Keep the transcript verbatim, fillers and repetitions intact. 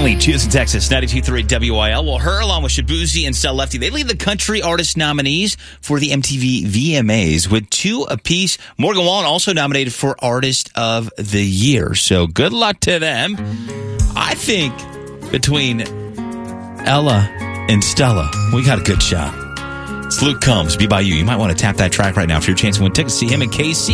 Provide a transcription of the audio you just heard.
Lee, Houston, Texas, ninety-two point three W I L. Well, her, along with Shabuzi and Sell Lefty, they lead the country artist nominees for the M T V V M As with two apiece. Morgan Wallen also nominated for Artist of the Year. So good luck to them. I think between Ella and Stella, we got a good shot. It's Luke Combs, Be By You. You might want to tap that track right now for your chance to win tickets to see him in K C.